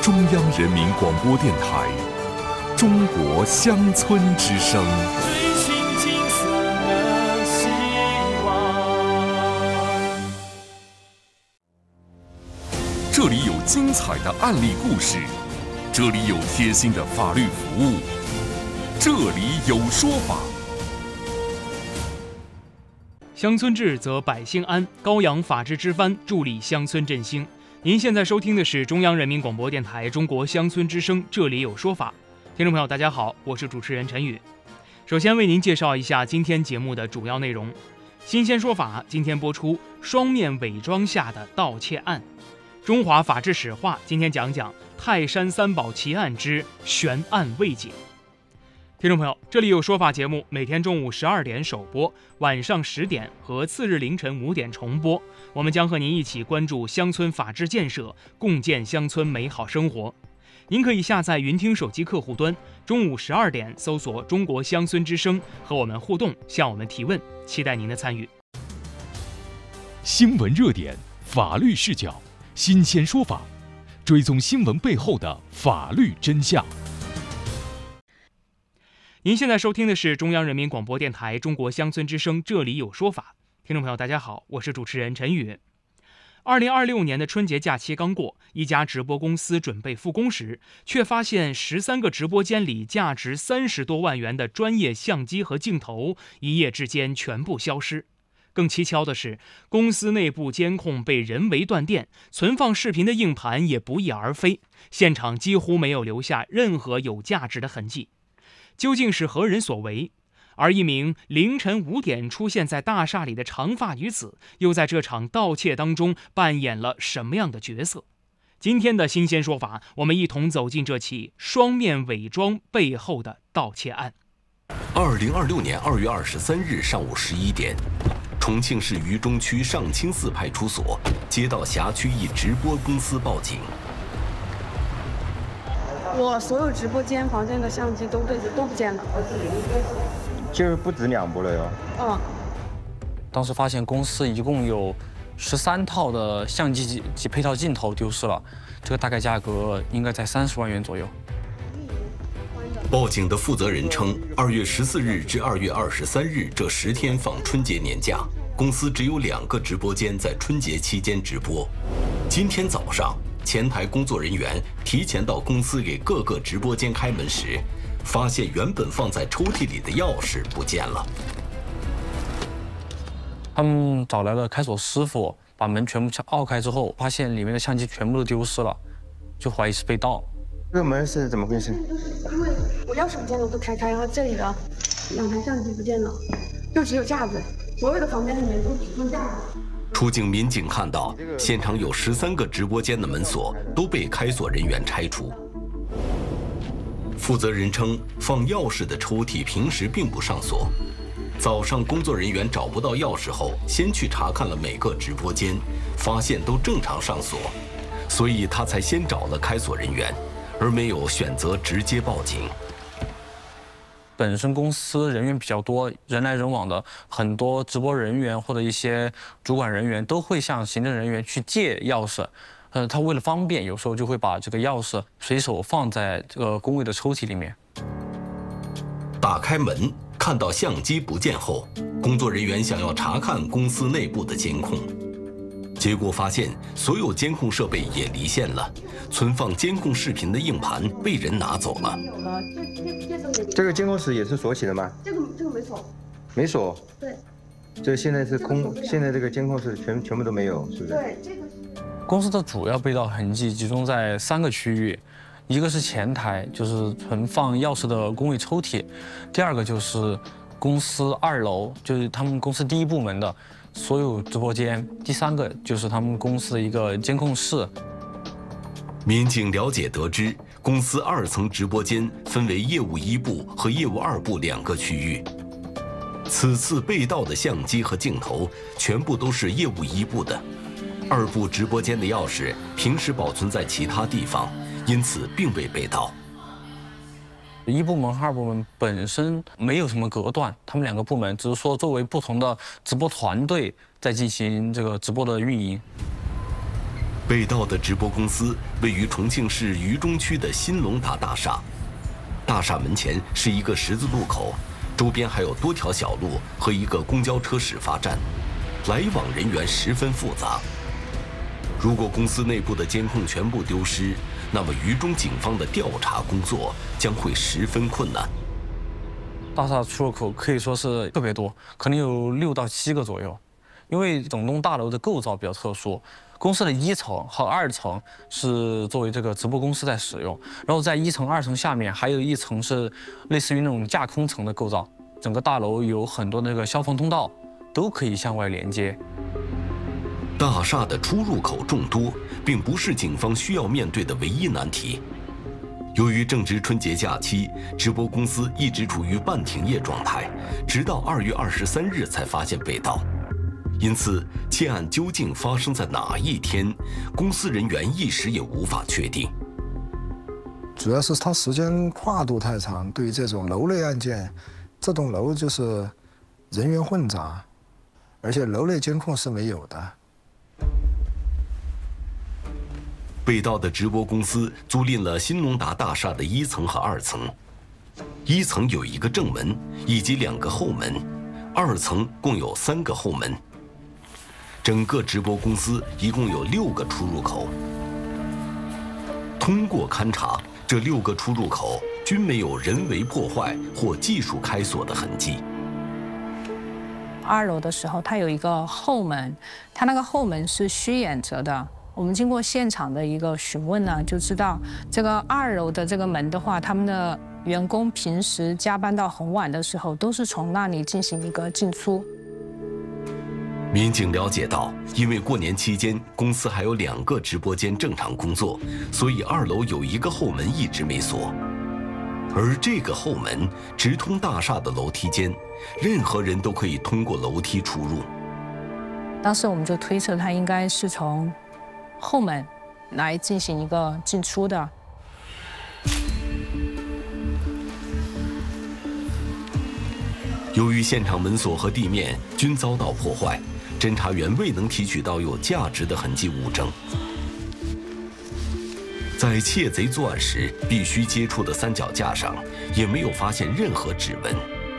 中央人民广播电台中国乡村之声。 追寻金色的希望。 这里有精彩的案例故事，这里有贴心的法律服务，这里有说法。 乡村治则百姓安，高扬法治之帆，助力乡村振兴。您现在收听的是中央人民广播电台中国乡村之声，这里有说法。听众朋友大家好，我是主持人陈宇。首先为您介绍一下今天节目的主要内容。新鲜说法今天播出双面伪装下的盗窃案。中华法治史话今天讲讲泰山三宝奇案之悬案未解。听众朋友，这里有说法节目每天中午12点首播，晚上10点和次日凌晨5点重播。我们将和您一起关注乡村法治建设，共建乡村美好生活。您可以下载云听手机客户端，中午12点搜索中国乡村之声，和我们互动，向我们提问，期待您的参与。 新闻热点，法律视角，新鲜说法，追踪新闻背后的法律真相。 您现在收听的是中央人民广播电台中国乡村之声，这里有说法。听众朋友大家好，我是主持人陈宇。2026年的春节假期刚过，一家直播公司准备复工时，却发现13个直播间里价值30多万元的专业相机和镜头一夜之间全部消失。更蹊跷的是，公司内部监控被人为断电，存放视频的硬盘也不翼而飞，现场几乎没有留下任何有价值的痕迹。究竟是何人所为？而一名凌晨5点出现在大厦里的长发女子，又在这场盗窃当中扮演了什么样的角色？今天的新鲜说法，我们一同走进这起双面伪装背后的盗窃案。 2026年2月23日上午11点，重庆市渝中区上清寺派出所接到辖区一直播公司报警。 我所有直播间房间的相机都不见了， 就是不止2部了哟。 当时发现公司一共有13套的相机及配套镜头丢失了，这个大概价格应该在30万元左右。 报警的负责人称，2月14日至2月23日这10天放春节年假，公司只有2个直播间在春节期间直播。今天早上，前台工作人员提前到公司给各个直播间开门时，发现原本放在抽屉里的钥匙不见了。 他们找来了开锁师傅，把门全部撬开之后，发现里面的相机全部都丢失了，就怀疑是被盗。 这个门是怎么回事？ 因为我钥匙不见了，都开，然后这里的2台相机不见了，就只有架子，所有的房间里面都只剩架子。 出警民警看到，现场有13个直播间的门锁都被开锁人员拆除。负责人称，放钥匙的抽屉平时并不上锁。早上工作人员找不到钥匙后，先去查看了每个直播间，发现都正常上锁，所以他才先找了开锁人员，而没有选择直接报警。 本身公司人员比较多，人来人往的，很多直播人员或者一些主管人员都会向行政人员去借钥匙。他为了方便，有时候就会把这个钥匙随手放在这个工位的抽屉里面。 打开门，看到相机不见后，工作人员想要查看公司内部的监控，结果发现所有监控设备也离线了，存放监控视频的硬盘被人拿走了。 这个监控室也是锁起的吗？ 这个没锁。 没锁。 对。 这现在是空，现在这个监控室全部都没有，是不是？ 对，这个是。 公司的主要被盗痕迹集中在3个区域，一个是前台，就是存放钥匙的工位抽屉；第2个就是公司2楼，就是他们公司第1部门的所有直播间；第3个就是他们公司的一个监控室。 民警了解得知，公司2层直播间分为业务1部和业务2部2个区域。此次被盗的相机和镜头全部都是业务1部的，2部直播间的钥匙平时保存在其他地方，因此并未被盗。 1部门和2部门本身没有什么隔断，他们2个部门只是说作为不同的直播团队在进行这个直播的运营。 被盗的直播公司位于重庆市渝中区的新龙达大厦，大厦门前是一个十字路口，周边还有多条小路和一个公交车始发站，来往人员十分复杂。如果公司内部的监控全部丢失，那么渝中警方的调查工作将会十分困难。 大厦出入口可以说是特别多，可能有6到7个左右。因为整栋大楼的构造比较特殊，公司的1层和2层是作为这个直播公司在使用，然后在1层、2层下面还有1层是类似于那种架空层的构造。整个大楼有很多那个消防通道，都可以向外连接。 大厦的出入口众多，并不是警方需要面对的唯一难题。由于正值春节假期，直播公司一直处于半停业状态，直到2月23日才发现被盗。因此，窃案究竟发生在哪一天，公司人员一时也无法确定。 主要是它时间跨度太长，对于这种楼内案件，这栋楼就是人员混杂，而且楼内监控是没有的。 被盗的直播公司租赁了新龙达大厦的1层和2层，1层有1个正门以及2个后门，2层共有3个后门。整个直播公司一共有6个出入口。通过勘查，这6个出入口均没有人为破坏或技术开锁的痕迹。 2楼的时候，它有一个后门，它那个后门是虚掩着的。我们经过现场的一个询问呢，就知道这个2楼的这个门的话，他们的员工平时加班到很晚的时候，都是从那里进行一个进出。 民警了解到，因为过年期间公司还有2个直播间正常工作，所以2楼有1个后门一直没锁。而这个后门直通大厦的楼梯间，任何人都可以通过楼梯出入。 当时我们就推测他应该是从后门来进行一个进出的。 由于现场门锁和地面均遭到破坏，侦查员未能提取到有价值的痕迹物证。在窃贼作案时必须接触的3脚架上，也没有发现任何指纹。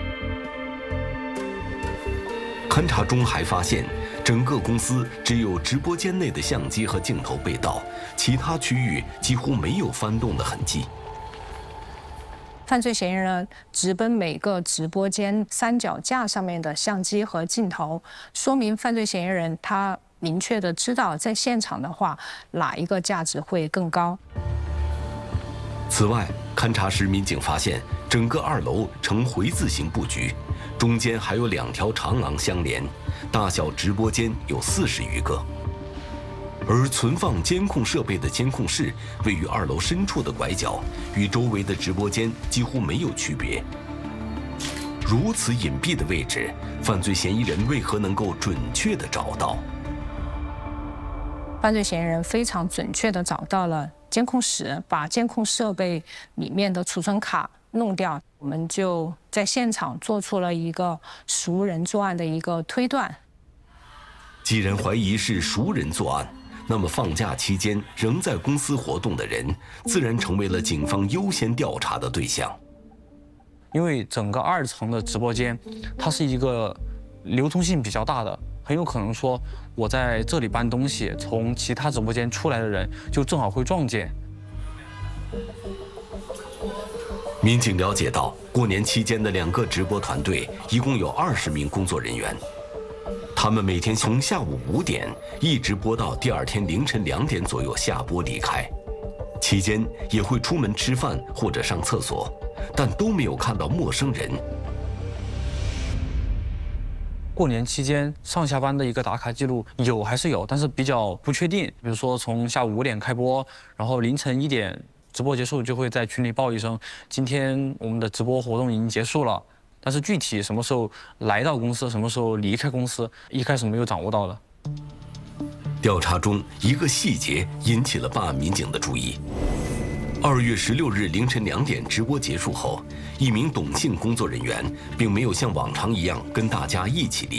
勘查中还发现，整个公司只有直播间内的相机和镜头被盗，其他区域几乎没有翻动的痕迹。 犯罪嫌疑人直奔每个直播间3脚架上面的相机和镜头，说明犯罪嫌疑人他明确的知道在现场的话，哪一个价值会更高。 此外，勘查时民警发现，整个2楼呈回字形布局，中间还有2条长廊相连，大小直播间有40余个。而存放监控设备的监控室位于2楼深处的拐角，与周围的直播间几乎没有区别。如此隐蔽的位置，犯罪嫌疑人为何能够准确地找到？ 犯罪嫌疑人非常准确地找到了监控室，把监控设备里面的储存卡弄掉。我们就在现场做出了一个熟人作案的一个推断。 既然怀疑是熟人作案，那么放假期间仍在公司活动的人，自然成为了警方优先调查的对象。 因为整个2层的直播间，它是一个流通性比较大的，很有可能说我在这里搬东西，从其他直播间出来的人就正好会撞见。 民警了解到，过年期间的2个直播团队一共有20名工作人员，他们每天从下午5点一直播到第2天凌晨2点左右下播离开，期间也会出门吃饭或者上厕所，但都没有看到陌生人。 过年期间上下班的一个打卡记录有还是有，但是比较不确定。比如说从下午5点开播，然后凌晨1点直播结束，就会在群里报一声，今天我们的直播活动已经结束了。但是具体什么时候来到公司，什么时候离开公司，一开始没有掌握到的。 调查中一个细节引起了办案民警的注意。2月16日凌晨2点直播结束后，一名董姓工作人员并没有像往常一样跟大家一起离